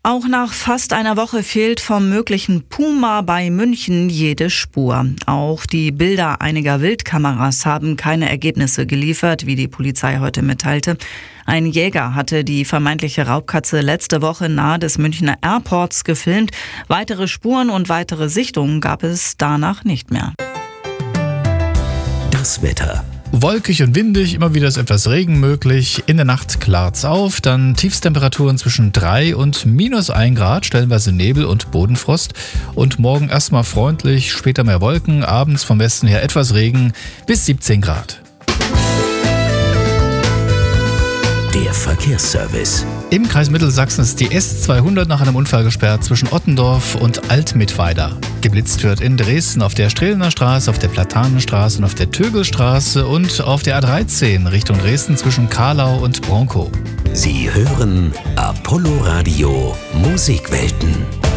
Auch nach fast einer Woche fehlt vom möglichen Puma bei München jede Spur. Auch die Bilder einiger Wildkameras haben keine Ergebnisse geliefert, wie die Polizei heute mitteilte. Ein Jäger hatte die vermeintliche Raubkatze letzte Woche nahe des Münchner Airports gefilmt. Weitere Spuren und weitere Sichtungen gab es danach nicht mehr. Das Wetter. Wolkig und windig, immer wieder ist etwas Regen möglich. In der Nacht klart's auf, dann Tiefstemperaturen zwischen 3 und -1 Grad, stellenweise Nebel und Bodenfrost. Und morgen erstmal freundlich, später mehr Wolken, abends vom Westen her etwas Regen bis 17 Grad. Der Verkehrsservice. Im Kreis Mittelsachsen ist die S200 nach einem Unfall gesperrt zwischen Ottendorf und Altmittweida. Geblitzt wird in Dresden auf der Strehlener Straße, auf der Platanenstraße und auf der Tögelstraße und auf der A13 Richtung Dresden zwischen Kahlau und Bronkow. Sie hören Apollo Radio Musikwelten.